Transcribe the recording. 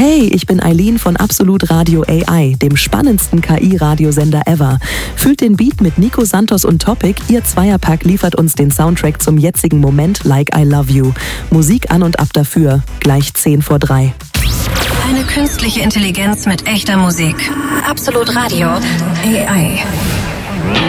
Hey, ich bin Eileen von Absolut Radio AI, dem spannendsten KI-Radiosender ever. Fühlt den Beat mit Nico Santos und Topic. Ihr Zweierpack liefert uns den Soundtrack zum jetzigen Moment Like I Love You. Musik an und ab dafür. Gleich 3:10. Eine künstliche Intelligenz mit echter Musik. Absolut Radio AI.